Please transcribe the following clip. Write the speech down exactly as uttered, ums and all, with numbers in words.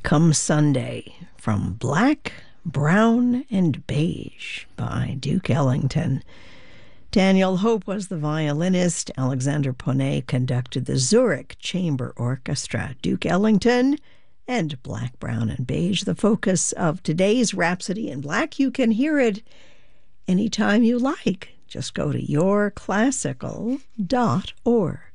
Come Sunday from Black, Brown, and Beige by Duke Ellington. Daniel Hope was the violinist. Alexander Ponet conducted the Zurich Chamber Orchestra. Duke Ellington and Black, Brown, and Beige, the focus of today's Rhapsody in Black. You can hear it anytime you like. Just go to your classical dot org.